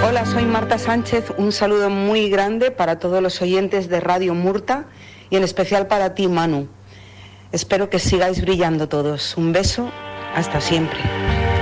Hola, soy Marta Sánchez. Un saludo muy grande para todos los oyentes de Radio Murta y en especial para ti, Manu. Espero que sigáis brillando todos. Un beso, hasta siempre.